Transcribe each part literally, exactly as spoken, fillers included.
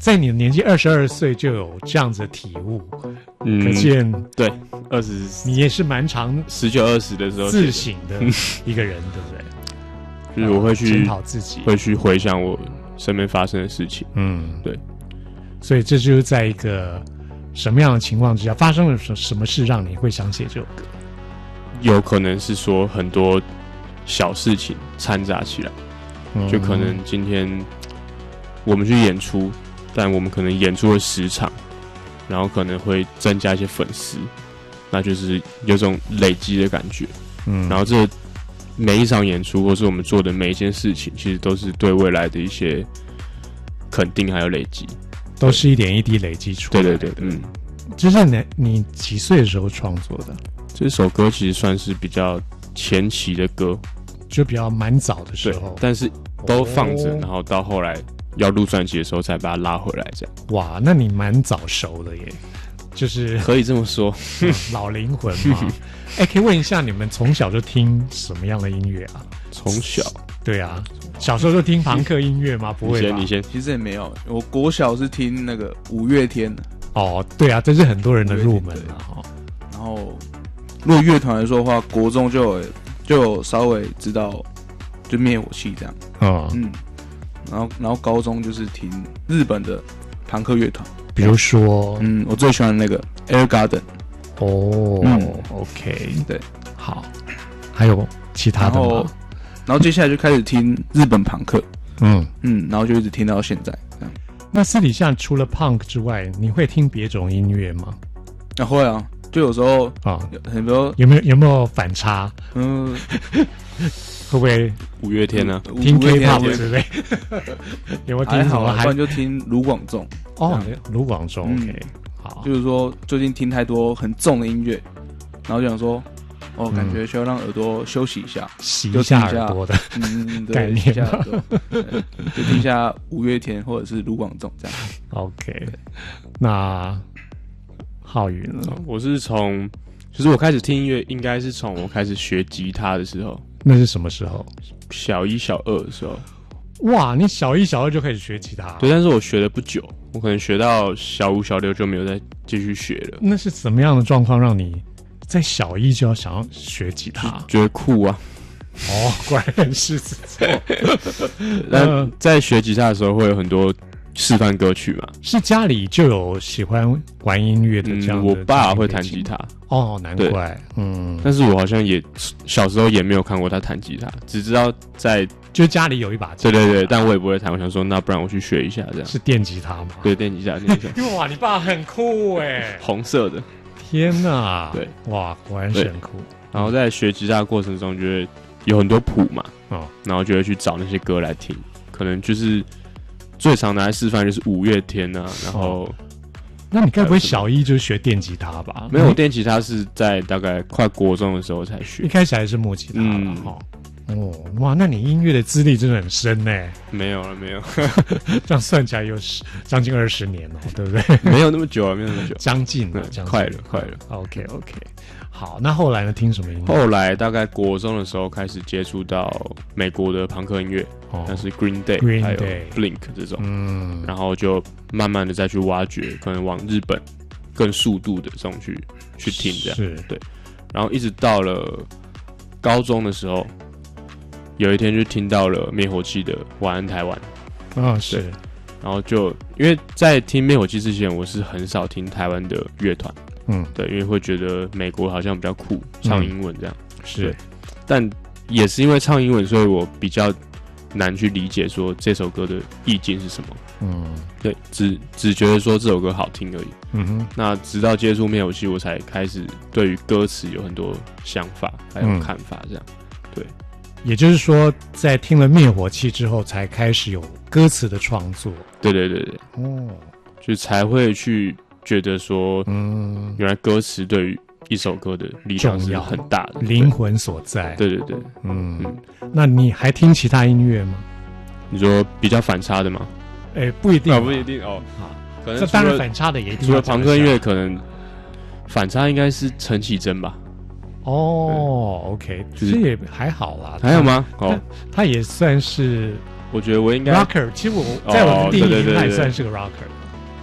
在你的年纪二十二岁就有这样子的体悟，嗯，可见对二十， 你也是蛮长十九二十的时候自省的一个人，对不对？ 就是我会去检讨自己， 会去回想我身边发生的事情。嗯，对。 所以这就是在一个什么样的情况之下，发生了什么事让你会想写这首歌？ 有可能是说很多小事情掺杂起来，嗯、就可能今天我们去演出，但我们可能演出了十场，然后可能会增加一些粉丝，那就是有种累积的感觉。嗯，然后这每一场演出，或是我们做的每一件事情，其实都是对未来的一些肯定还有累积， 都是一点一滴累积出来的。 对对对，嗯。 这是你你几岁的时候创作的？ 这首歌其实算是比较前期的歌， 就比较蛮早的时候， 但是都放着、哦，然后到后来要录专辑的时候才把它拉回来，这样。 哇，那你蛮早熟的耶，就是可以这么说， 嗯、老灵魂嘛。哎、欸，可以问一下，你们从小就听什么样的音乐啊？ 从小， 对啊，小时候就听朋克音乐吗？不会吧？ 你先，你先。 其实也没有，我国小是听那个五月天的。 哦，对啊，这是很多人的入门了哈。 然后，如果乐团来说的话，国中就有就有稍微知道，就灭火器这样。哦、嗯，然后然后高中就是听日本的朋克乐团， 比如说， 嗯，我最喜欢的那个 Air Garden。 哦、嗯、，OK， 对， 好，还有其他的吗？ 然后，然后接下来就开始听日本朋克，嗯嗯，然后就一直听到现在这样。 那私底下除了 punk 之外，你会听别种音乐吗？ 啊，会啊，就有时候啊，很多有没有有没有反差？嗯，会不会五月天呢、 啊？听 K-pop 之类？有没有听什么？ 还不然就听卢广仲。 哦，卢广仲 ，OK。嗯好， 就是说最近听太多很重的音乐，然后就想说，哦，感觉需要让耳朵休息一下， 洗一下耳朵的嗯概念， 就听一下五月天或者是卢广仲这样。 OK， 那浩宇呢？ 我是从，其实我开始听音乐，应该是从我开始学吉他的时候。 那是什么时候？ 小一、小二的时候。 哇，你小一、小二就开始学吉他？ 对，但是我学了不久，我可能学到小五、小六就没有再继续学了。 那是怎么样的状况让你在小一就要想要学吉他？ 觉得酷啊！ 哦，果然是自己。 但在学吉他的时候，会有很多示范歌曲嘛？ 是家里就有喜欢玩音乐的这样的、 嗯？我爸会弹吉他。 哦，难怪。嗯， 但是我好像也小时候也没有看过他弹吉他，只知道在。 就家里有一把吉他， 对对对，但我也不会弹。我想说，那不然我去学一下，这样是电吉他吗？ 对，电吉他，电吉他。哇，你爸很酷哎， 红色的， 天哪！ 对， 哇，果然是很酷。 然后在学吉他的过程中，就会有很多谱嘛，哦，然后就会去找那些歌来听。可能就是最常拿来示范就是五月天啊，然后。哦， 那你该不会小一就学电吉他吧？ 没有，电吉他是在大概快国中的时候才学。 一开始还是木吉他了哈。哦，哇，那你音乐的资历真的很深呢。 没有了，没有， 这样算起来有十将近二十年了，对不对？ 没有那么久啊，没有那么久， 将近了，将近快了，快了。 OK OK， 好，那后来呢？听什么音乐？ 后来大概国中的时候开始接触到美国的朋克音乐，哦，像是 Green Day、 Green Day 还有 Blink 这种，嗯，然后就慢慢的再去挖掘，可能往日本更速度的这种去去听，这样是对，然后一直到了高中的时候。有一天就听到了灭火器的《晚安台湾》 啊，是， 然后就因为在听灭火器之前，我是很少听台湾的乐团，嗯，对，因为会觉得美国好像比较酷，唱英文这样， 嗯、是， 但也是因为唱英文，所以我比较难去理解说这首歌的意境是什么，嗯，对，只只觉得说这首歌好听而已，嗯哼，那直到接触灭火器，我才开始对于歌词有很多想法还有看法，这样，嗯、对。 也就是说，在听了灭火器之后，才开始有歌词的创作。 对对对对，哦，就才会去觉得说，嗯，原来歌词对于一首歌的力量是很大的， 灵魂所在。 对对对， 嗯嗯。那你还听其他音乐吗？ 你说比较反差的吗？ 哎、欸，不一定， 啊，不一定哦。好，可能这当然反差的也一定。 除了朋克音乐，可能反差应该是陈绮贞吧。 哦 ，OK， 其实也还好啦。 还有吗？哦， 他也算是， 我觉得我应该 rocker。其实我在我的定义里，他也算是个 rocker。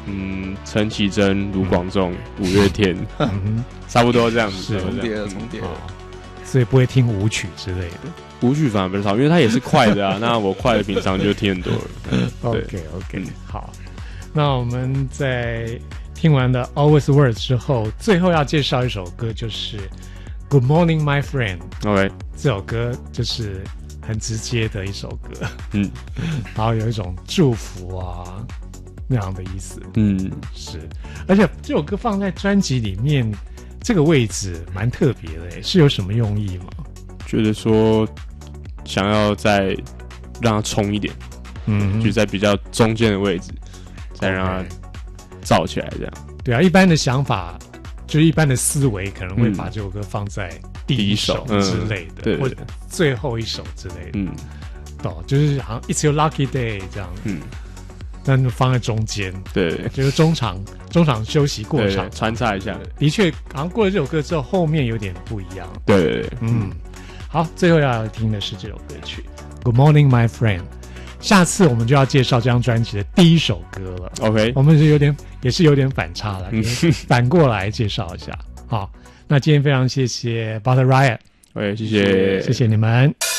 嗯，陈绮贞、卢广仲、五月天，嗯、差不多这样子， 是重叠了，重叠了、哦， 所以不会听舞曲之类的。 舞曲反而比较少，因为它也是快的啊。那我快的平常就听很多了。 OK OK，、嗯、好。那我们在听完了 Always Words 之后，最后要介绍一首歌，就是 Good Morning My Friend。OK， 这首歌就是很直接的一首歌，嗯，然后有一种祝福啊那样的意思，嗯，是。而且这首歌放在专辑里面，这个位置蛮特别的，是有什么用意吗？ 觉得说想要再让它冲一点，嗯，就在比较中间的位置，再让它燥起来，这样。 对啊，一般的想法就是一般的思维可能会把这首歌放在第一首之类的，嗯、对对对，或者最后一首之类的，嗯，哦，就是好像 It's Your Lucky Day 这样，嗯，但放在中间， 对， 就是中场中场休息过场穿插一下， 的确，好像过了这首歌之后，后面有点不一样， 对对对， 嗯。好，最后要听的是这首歌曲《Good Morning My Friend》。下次我们就要介绍这张专辑的第一首歌了。 OK， 我们是有点也是有点反差了，反过来介绍一下。好，那今天非常谢谢 Butter Riot， 喂，谢谢， 谢谢你们。